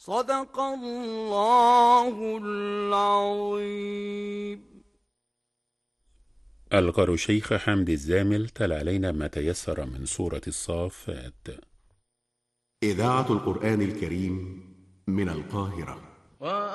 صدق الله العظيم. القارئ الشيخ حمد الزامل تلا علينا ما تيسر من سورة الصافات. إذاعة القرآن الكريم من القاهرة.